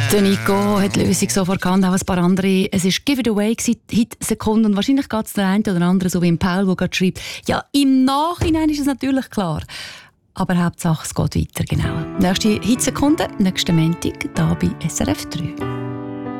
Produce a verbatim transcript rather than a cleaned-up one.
Der Nico hat die Lösung sofort gekannt, auch ein paar andere. Es war «Give it away», Hit-Sekunden. Und wahrscheinlich geht es der eine oder andere, so wie im Paul, der gerade schreibt, ja, im Nachhinein ist es natürlich klar. Aber Hauptsache, es geht weiter, genau. Nächste Hitsekunde, nächsten Montag, hier bei S R F drei.